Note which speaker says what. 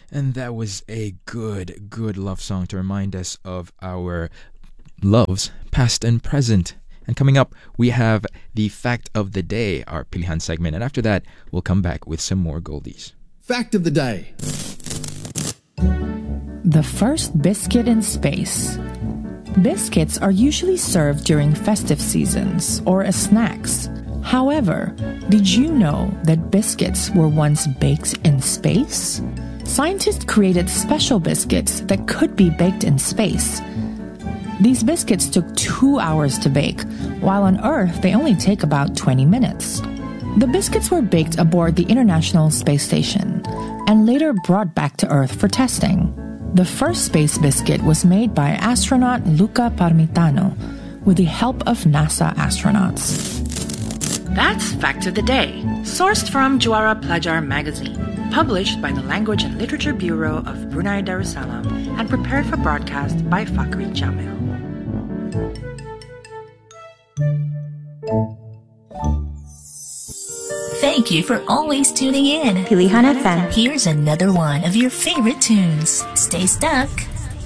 Speaker 1: And that was a good love song to remind us of our loves, past and present. And coming up, we have the fact of the day, our Pilihan segment. And after that, we'll come back with some more goldies.
Speaker 2: Fact of the day.
Speaker 3: The first biscuit in space. Biscuits are usually served during festive seasons or as snacks. However, did you know that biscuits were once baked in space? Scientists created special biscuits that could be baked in space. These biscuits took 2 hours to bake, while on Earth they only take about 20 minutes. The biscuits were baked aboard the International Space Station and later brought back to Earth for testing. The first space biscuit was made by astronaut Luca Parmitano with the help of NASA astronauts. That's Fact of the Day, sourced from Juara Pelajar magazine, published by the Language and Literature Bureau of Brunei Darussalam and prepared for broadcast by Fakri Jamil.
Speaker 4: Thank you for always tuning in.
Speaker 5: Pilihan FM.
Speaker 4: Here's another one of your favorite tunes. Stay stuck.